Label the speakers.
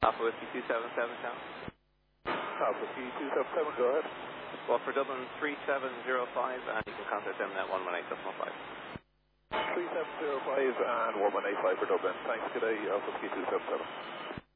Speaker 1: Alpha Whiskey 277, count.
Speaker 2: Alpha Whiskey 277, go ahead.
Speaker 1: Well, for Dublin 3705, and you can contact them at 118.15.
Speaker 2: 3705 and 1185 for Dublin. Thanks, good day, Alpha Whiskey 277.